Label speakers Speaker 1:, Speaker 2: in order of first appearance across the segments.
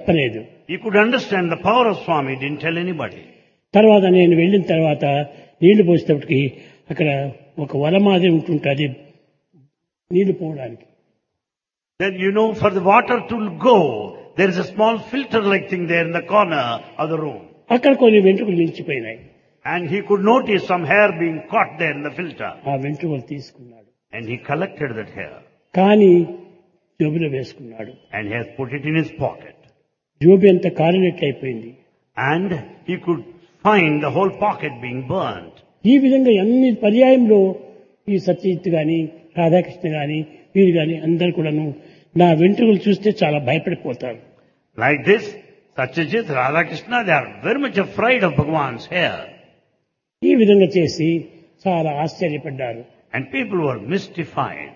Speaker 1: చెప్పలేదు.
Speaker 2: He could understand the power of Swami, didn't tell anybody.
Speaker 1: తర్వాత నేను వెళ్ళిన తర్వాత నీళ్లు పోసేటప్పటికి అక్కడ ఒక వల మాదిరి ఉంటుంటుంది నీళ్లు పోవడానికి.
Speaker 2: Then for the water to go, there is a small filter-like thing there in the corner of the room.
Speaker 1: అక్కడ కొన్ని వెంట్రుకలు నిలిచిపోయినాయి.
Speaker 2: And he could notice some hair being caught there in the filter.
Speaker 1: ఆ వెంట్రుకలు తీసుకున్నాడు.
Speaker 2: And he collected that hair.
Speaker 1: కానీ జోబులో వేసుకున్నాడు.
Speaker 2: And he has put it in his pocket.
Speaker 1: జోబు ఎంత కాలినట్లయిపోయింది.
Speaker 2: And he could find the whole pocket being burnt.
Speaker 1: ఈ విధంగా అన్ని పర్యాయంలో ఈ సత్యజిత్ గాని రాధాకృష్ణ గాని వీరు గాని అందరు కూడాను నా వెంట్రుకలు చూస్తే చాలా భయపడిపోతారు.
Speaker 2: Like this, Satyajit, Radhakrishna, they are very much afraid of Bhagavan's hair.
Speaker 1: ఈ విధంగా చేసి చాలా ఆశ్చర్యపడ్డారు.
Speaker 2: And people were mystified.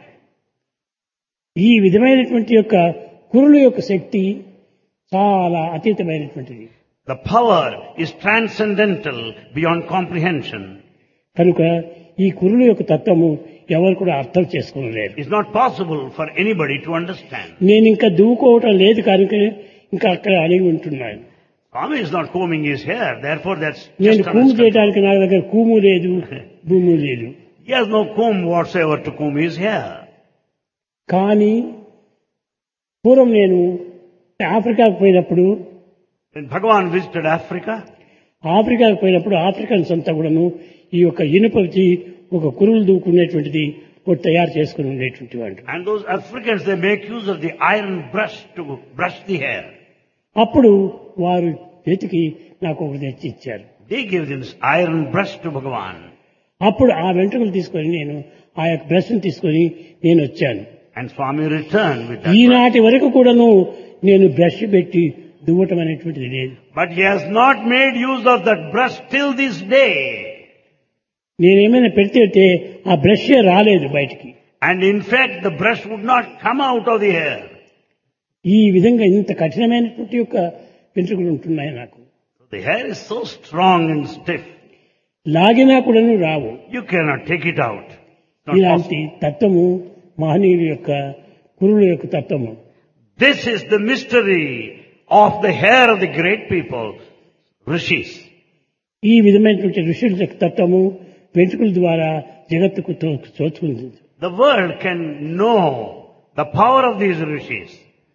Speaker 1: ఈ విధమైనటువంటి యొక్క కురుల యొక్క శక్తి చాలా అతీతమైనటువంటిది.
Speaker 2: The power is transcendental beyond comprehension.
Speaker 1: కనుక ఈ కురుల యొక్క తత్వము ఎవరు కూడా అర్థం చేసుకోలేరు.
Speaker 2: It's not possible for anybody to understand.
Speaker 1: నేను ఇంకా దువ్వుకోవటం లేదు కనుక ఇంకా అక్కడ అడిగి ఉంటున్నాను.
Speaker 2: Swami is not combing his hair, therefore that's
Speaker 1: నేను
Speaker 2: just
Speaker 1: కూము చేయడానికి నా దగ్గర కూము లేదు, భూము లేదు.
Speaker 2: He has no comb whatsoever to comb his hair.
Speaker 1: కానీ పూర్వం నేను ఆఫ్రికాకు పోయినప్పుడు
Speaker 2: When Bhagavan visited Africa,
Speaker 1: ఆఫ్రికాకు పోయినప్పుడు ఆఫ్రికన్స్ అంతా కూడాను ఈ యొక్క ఇనుపకి ఒక కురులు దూకునేటువంటిది ఒకటి తయారు చేసుకుని ఉండేటువంటి వాళ్ళు.
Speaker 2: and those Africans, they make use of the iron brush to brush the hair.
Speaker 1: అప్పుడు వారు చేతికి నాకు ఒకటి తెచ్చి ఇచ్చారు.
Speaker 2: They gave this iron brush to Bhagavan.
Speaker 1: అప్పుడు ఆ వెంట్రుకలు తీసుకొని నేను ఆ యొక్క బ్రష్ తీసుకొని నేను వచ్చాను.
Speaker 2: And Swami returned with that brush.
Speaker 1: ఈనాటి వరకు కూడాను నేను బ్రష్ పెట్టి దువ్వటం అనేటువంటిది లేదు.
Speaker 2: But he has not made use of that brush till this day.
Speaker 1: నేనేమైనా పెడితే ఆ బ్రష్ రాలేదు బయటికి.
Speaker 2: And in fact, the brush would not come out of the hair.
Speaker 1: ఈ విధంగా ఇంత కఠినమైనటువంటి యొక్క వెంట్రుకలు ఉంటున్నాయి నాకు.
Speaker 2: The hair is so strong and stiff.
Speaker 1: లాగినా కూడాను రావు.
Speaker 2: You cannot take it out. Not
Speaker 1: ఇలాంటి తత్వము మహనీయుల యొక్క కురుల యొక్క తత్వము.
Speaker 2: This is the mystery of the hair of the great people, rishis.
Speaker 1: ఈ విధమైనటువంటి ఋషుల యొక్క తత్వము వెంట్రుకల ద్వారా జగత్తుకు తోచుకుంది.
Speaker 2: The world can know the power of these rishis.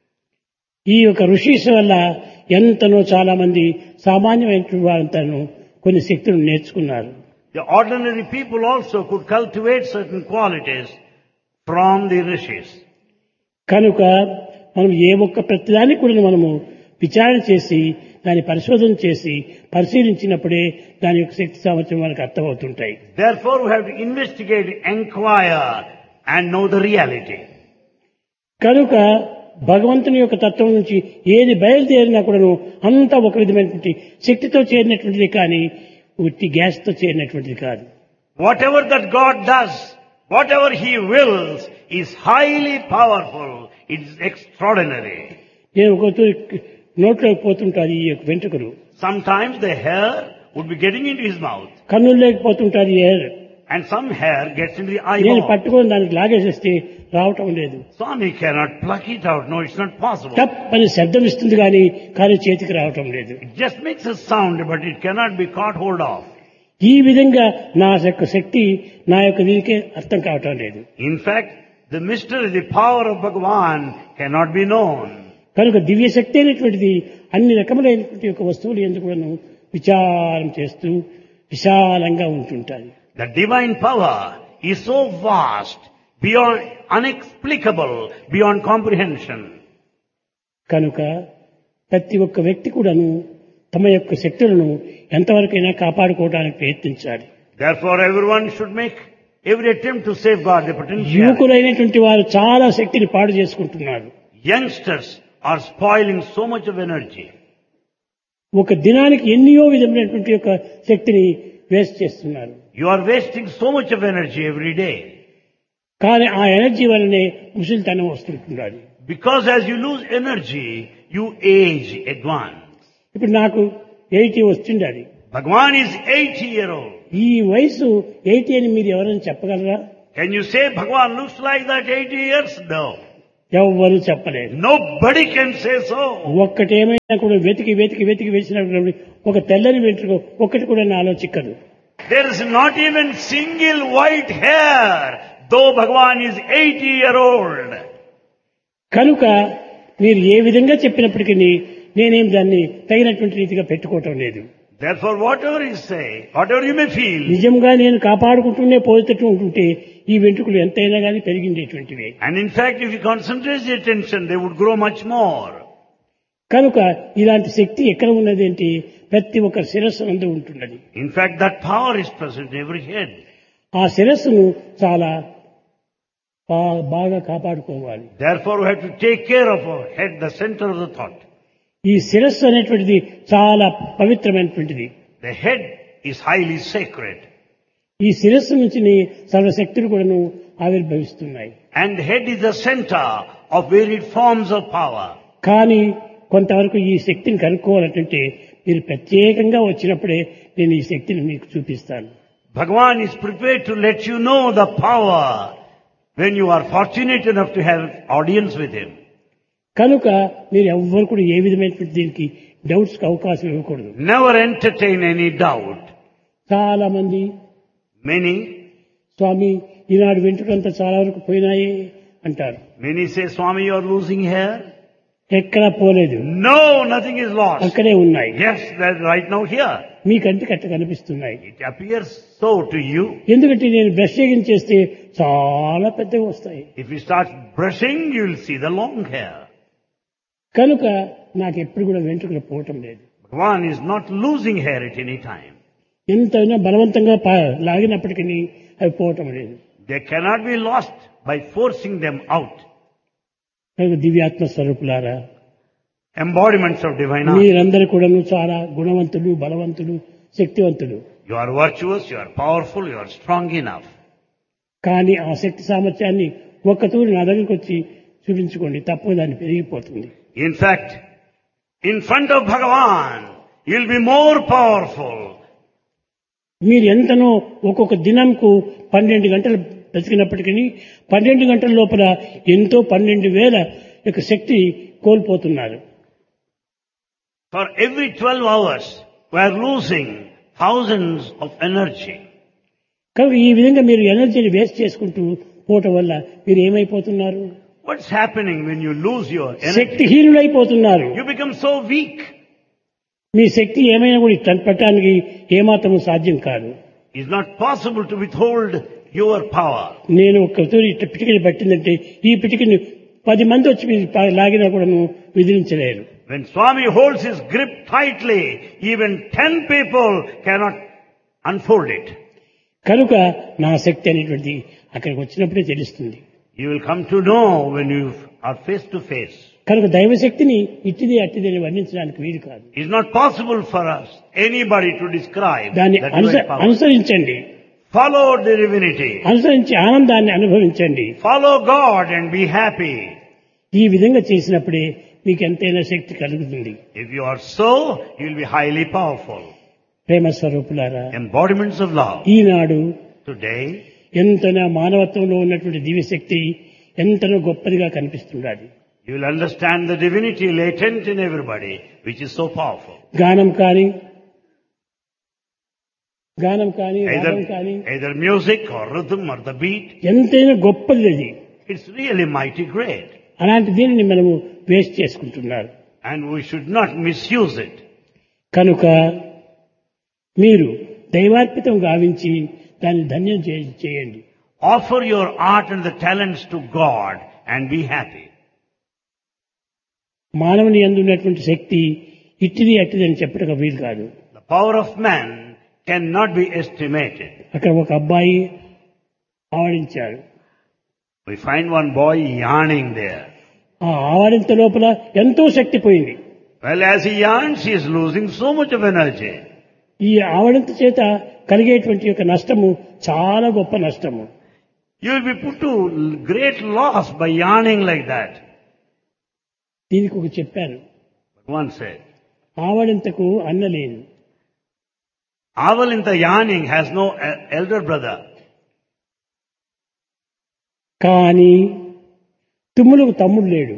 Speaker 1: ఈ యొక్క ఋషిస్ వల్ల ఎంతనో చాలా మంది సామాన్యమైనటువంటి వారంతాను కొన్ని శక్తులను నేర్చుకున్నారు.
Speaker 2: The ordinary people also could cultivate certain qualities from the rishis.
Speaker 1: కనుక మనం ఏ ఒక్క ప్రతిదాన్ని కూడా మనము విచారణ చేసి దాన్ని పరిశోధన చేసి పరిశీలించినప్పుడే దాని యొక్క శక్తి సామర్థ్యం మనకు అర్థమవుతుంటాయి.
Speaker 2: Therefore we have to investigate, inquire and know the reality.
Speaker 1: కనుక భగవంతుని యొక్క తత్వం నుంచి ఏది బయలుదేరినా కూడాను అంతా ఒక విధమైనటువంటి శక్తితో చేరినటువంటిది కానీ ఉట్టి గ్యాస్తో చేరినటువంటిది కాదు.
Speaker 2: Whatever that God does, whatever He wills is highly powerful. It is extraordinary.
Speaker 1: నేను ఒక నోట్లోకి పోతుంటారు ఈ యొక్క వెంట్రుకలు.
Speaker 2: Sometimes the hair would be getting into his mouth.
Speaker 1: కన్నుల్లోకి పోతుంటారు ఈ hair.
Speaker 2: And some hair gets into the
Speaker 1: నేను
Speaker 2: eyeball.
Speaker 1: పట్టుకొని దానికి లాగేసేస్తే రావటం లేదు.
Speaker 2: Swami cannot pluck it out. No, it's not possible.
Speaker 1: టప్ అని శబ్దం ఇస్తుంది కానీ చేతికి రావటం లేదు.
Speaker 2: It just makes a sound, but it cannot be caught hold of.
Speaker 1: ఈ విధంగా నా యొక్క శక్తి నా యొక్క దీనికే అర్థం కావటం లేదు.
Speaker 2: In fact, the mystery, the power of Bhagavan cannot be known.
Speaker 1: కనుక దివ్య శక్తి అనేటువంటిది అన్ని రకములైనటువంటి యొక్క వస్తువులు ఎందుకు విచారం చేస్తూ విశాలంగా ఉంటుంటాయి.
Speaker 2: The divine power is so vast, beyond unexplicable, beyond comprehension.
Speaker 1: కనుక ప్రతి ఒక్క వ్యక్తి కూడాను తమ యొక్క శక్తులను ఎంతవరకైనా కాపాడుకోవడానికి ప్రయత్నించాలి.
Speaker 2: Therefore, everyone should make every attempt to safeguard the potential.
Speaker 1: యువకులైనటువంటి వారు చాలా శక్తిని పాడు చేసుకుంటున్నారు.
Speaker 2: Youngsters are spoiling so much of energy.
Speaker 1: ఒక దినానికి ఎన్నో విధమైనటువంటి యొక్క శక్తిని వేస్ట్ చేస్తున్నారు.
Speaker 2: You are wasting so much of energy every day.
Speaker 1: కానీ ఆ ఎనర్జీ వల్లనే ముసలితనం వస్తుంటున్నది.
Speaker 2: Because as you lose energy, you age at once.
Speaker 1: ఇప్పుడు నాకు 80 వస్తుండాలి.
Speaker 2: Bhagavan is 80-year-old.
Speaker 1: ఈ వయసు 80 అని మీరు ఎవరైనా చెప్పగలరా?
Speaker 2: Can you say Bhagavan looks like that 80 years? No.
Speaker 1: ఎవ్వరూ చెప్పలేరు.
Speaker 2: Nobody can say so.
Speaker 1: ఒక్కటేమైనా కూడా వెతికి వెతికి వెతికి వేసినప్పుడు ఒక తెల్లని వెంట్రుక ఒక్కటి కూడా నాలో చిక్కదు.
Speaker 2: There is not even single white hair, though Bhagavan is 80-year-old.
Speaker 1: కనుక మీరు ఏ విధంగా చెప్పినప్పటికీ నేనేం దాన్ని తగినటువంటి రీతిగా పెట్టుకోవటం లేదు.
Speaker 2: Therefore, whatever you say, whatever you may feel,
Speaker 1: నిజంగా నేను కాపాడుకుంటూనే పోతూ ఉంటుంటే ఈ వెంట్రుకలు ఎంతైనా కానీ పెరిగిండేటువంటివే.
Speaker 2: and in fact, if you concentrate your attention, they would grow much more.
Speaker 1: కనుక ఇలాంటి శక్తి ఎక్కడ ఉన్నది అంటే ప్రతి ఒక్క శిరస్సు నందు ఉంటున్నది.
Speaker 2: In fact, that power is present in every head.
Speaker 1: ఆ శిరస్సును చాలా బాగా కాపాడుకోవాలి.
Speaker 2: Therefore, we have to take care of our head, the center of the thought.
Speaker 1: ఈ శిరస్సు అనేటువంటిది చాలా పవిత్రమైనటువంటిది.
Speaker 2: The head is highly sacred.
Speaker 1: ఈ శిరస్సు నుంచి సర్వశక్తులు కూడాను ఆవిర్భవిస్తున్నాయి.
Speaker 2: And the head is the center of varied forms of power.
Speaker 1: కానీ కొంతవరకు ఈ శక్తిని కనుక్కోవాలంటే మీరు ప్రత్యేకంగా వచ్చినప్పుడే నేను ఈ శక్తిని మీకు చూపిస్తాను.
Speaker 2: Bhagavan is prepared to let you know the power when you are fortunate enough to have audience with him.
Speaker 1: కనుక మీరు ఎవ్వరు కూడా ఏ విధమైనటువంటి దీనికి డౌట్స్ కి అవకాశం ఇవ్వకూడదు.
Speaker 2: Never entertain any doubt.
Speaker 1: చాలా మంది
Speaker 2: Many
Speaker 1: స్వామి ఈనాడు వెంట్రుకంతా చాలా వరకు పోయినాయే అంటారు.
Speaker 2: say, Swami, you are losing hair.
Speaker 1: ఎక్కడా పోలేదు.
Speaker 2: No, nothing is lost.
Speaker 1: అక్కడే ఉన్నాయి.
Speaker 2: Yes, they're right now here.
Speaker 1: మీ కంటికి అట్ట కనిపిస్తున్నాయి.
Speaker 2: It appears so to you.
Speaker 1: ఎందుకంటే నేను బ్రష్ చేస్తే చాలా పెద్దగా వస్తాయి.
Speaker 2: If you start brushing, you will see the long hair.
Speaker 1: కనుక నాకు ఎప్పుడు కూడా వెంట్రుకలు పోవటం లేదు.
Speaker 2: One is not losing hair at any time.
Speaker 1: ఎంతైనా బలవంతంగా లాగినప్పటికీ అవి పోవటం లేదు.
Speaker 2: They cannot be lost by forcing them out.
Speaker 1: దివ్యాత్మ స్వరూపులారా,
Speaker 2: Embodiments of divine art.
Speaker 1: మీరందరూ కూడా చాలా గుణవంతులు, బలవంతులు, శక్తివంతులు.
Speaker 2: You are virtuous, you are powerful, you are strong enough.
Speaker 1: కానీ ఆ శక్తి సామర్థ్యాన్ని ఒక్కతూరి నా దగ్గరికి వచ్చి చూపించుకోండి, తప్ప దాన్ని పెరిగిపోతుంది.
Speaker 2: In fact, in front of Bhagavan, you will be more powerful.
Speaker 1: మీరు ఎంతనో ఒక్కొక్క దినంకు 12 గంటలు బ్రతికినప్పటికీ 12 గంటల లోపల ఎంతో 12,000 యొక్క శక్తి కోల్పోతున్నారు.
Speaker 2: For every 12 hours, we are losing thousands of energy.
Speaker 1: కనుక ఈ విధంగా మీరు ఎనర్జీని వేస్ట్ చేసుకుంటూ పోవటం వల్ల మీరు ఏమైపోతున్నారు?
Speaker 2: What's happening when you lose your energy?
Speaker 1: శక్తిహీనులైపోతున్నారు.
Speaker 2: You become so weak.
Speaker 1: మీ శక్తి ఏమైనా కూడా పెట్టడానికి ఏమాత్రము సాధ్యం కాదు.
Speaker 2: It's not possible to withhold your power.
Speaker 1: నేను ఒక్కతూరి ఇట్లా పిటికిని పట్టిందంటే ఈ పిటికిని 10 మంది వచ్చి మీరు లాగినా కూడా విదిలించలేరు.
Speaker 2: When Swami holds his grip tightly, even 10 people cannot unfold it.
Speaker 1: కనుక నా శక్తి అనేటువంటిది అక్కడికి వచ్చినప్పుడే తెలుస్తుంది.
Speaker 2: You will come to know when you are face to face.
Speaker 1: కనుక దైవశక్తిని ఇట్టిది అట్టిది అని వర్ణించడానికి వీలు కాదు.
Speaker 2: It's not possible for us, anybody, to describe
Speaker 1: దాన్ని
Speaker 2: that divine power.
Speaker 1: అనుసరించండి.
Speaker 2: Follow the divinity.
Speaker 1: అనుసరించి ఆనందాన్ని అనుభవించండి.
Speaker 2: Follow God and be happy.
Speaker 1: ఈ విధంగా చేసినప్పుడే మీకు ఎంతైనా శక్తి కలుగుతుంది.
Speaker 2: If you are so, you will be highly powerful.
Speaker 1: ప్రేమ స్వరూపులారా,
Speaker 2: Embodiments of love.
Speaker 1: Eenadu
Speaker 2: Today,
Speaker 1: ఎంతనా మానవత్వంలో ఉన్నటువంటి దివ్యశక్తి ఎంతనో గొప్పదిగా కనిపిస్తున్నది.
Speaker 2: you will understand the divinity latent in everybody, which is so powerful.
Speaker 1: గానం కానీ రాగం కానీ
Speaker 2: Either music or rhythm or the beat,
Speaker 1: ఎంతైనా గొప్పది అది.
Speaker 2: it's really mighty great.
Speaker 1: అలాంటి దీనిని మనము వేస్ట్ చేసుకుంటున్నారు.
Speaker 2: And we should not misuse it.
Speaker 1: కనుక మీరు దైవార్పితం గావించి దాన్ని ధన్యం చేయండి.
Speaker 2: Offer your art and the talents to God and be happy.
Speaker 1: మానవుని యందు ఉన్నటువంటి శక్తి ఇట్టిది అట్టిది అని చెప్పడం వీలు కాదు.
Speaker 2: The power of man cannot be estimated.
Speaker 1: అక్కడ ఒక అబ్బాయి ఆవడించాడు.
Speaker 2: We find one boy yarning there.
Speaker 1: ఆ ఆవడింత లోపల ఎంతో శక్తి పోయింది.
Speaker 2: Well, as he yarns, he is losing so much of energy.
Speaker 1: ఈ ఆవడింత చేత కలిగేటువంటి యొక్క నష్టము చాలా గొప్ప నష్టము.
Speaker 2: You will be put to great loss by yarning like that.
Speaker 1: దీనికి ఒక చెప్పాను.
Speaker 2: One said,
Speaker 1: ఆవడింతకు అన్న లేదు.
Speaker 2: Avalinta yarning has no elder brother.
Speaker 1: కానీ తుమ్ములకు తమ్ముడు లేడు.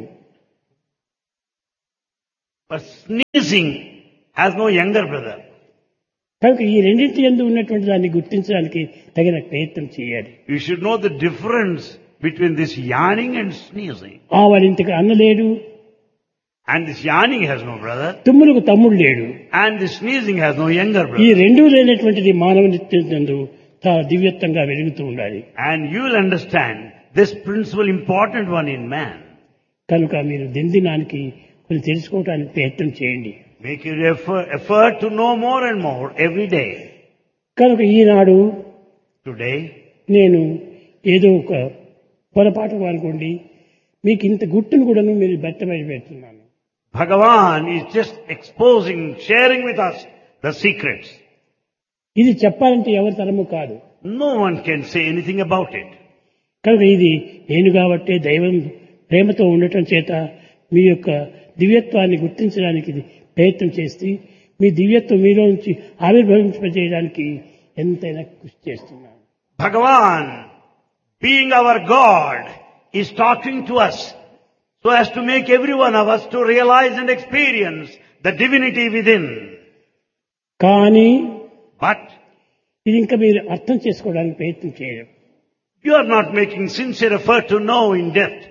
Speaker 2: But sneezing has no younger brother.
Speaker 1: కనుక ఈ రెండింటి యందు ఉన్నటువంటి దాన్ని గుర్తించడానికి తగిన ప్రయత్నం చేయాలి.
Speaker 2: You should know the difference between this yawning and sneezing.
Speaker 1: వాడింతకి అన్న లేడు,
Speaker 2: And this yawning has no brother.
Speaker 1: తుమ్ములకు తమ్ముడు లేడు.
Speaker 2: And this sneezing has no younger
Speaker 1: ఈ
Speaker 2: brother.
Speaker 1: రెండూ లేనటువంటిది మానవ నిత్యందు దివ్యత్వంగా వెలుగుతూ ఉండాలి.
Speaker 2: And you will understand this principle, important one in man.
Speaker 1: కనుక మీరు దినదినానికి కొన్ని తెలుసుకోవడానికి ప్రయత్నం చేయండి.
Speaker 2: Make your effort to know more and more every day.
Speaker 1: కనుక ఈనాడు
Speaker 2: Today,
Speaker 1: నేను ఏదో ఒక పొరపాటు అనుకోండి మీకు ఇంత గుట్టును కూడా మీరు బయటపడి పెడుతున్నాను.
Speaker 2: Bhagavan is just exposing, sharing with us the secrets.
Speaker 1: ఇది చెప్పాలంటే ఎవరి తరము కాదు.
Speaker 2: No one can say anything about it.
Speaker 1: కనుక ఇది నేను కాబట్టి దైవం ప్రేమతో ఉండటం చేత మీ యొక్క దివ్యత్వాన్ని గుర్తించడానికి ఇది ప్రయత్నం చేసి మీ దివ్యత్వం మీలో నుంచి ఆవిర్భవింపజేయడానికి ఎంతైనా కృషి చేస్తున్నాను.
Speaker 2: Bhagavan, being our God, is talking to us so as to make every one of us to realize and experience the divinity within.
Speaker 1: కానీ
Speaker 2: But
Speaker 1: ఇది ఇంకా మీరు అర్థం చేసుకోవడానికి ప్రయత్నం చేయరు.
Speaker 2: you are not making sincere effort to know in depth.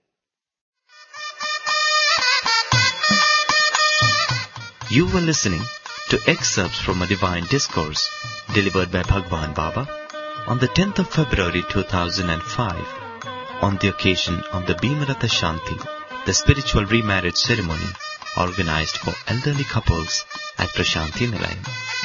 Speaker 3: You were listening to excerpts from a divine discourse delivered by Bhagwan Baba on the 10th of February 2005 on the occasion of the Bhimaratha Shanti, the spiritual remarriage ceremony organized for elderly couples at Prashanti Nilayam.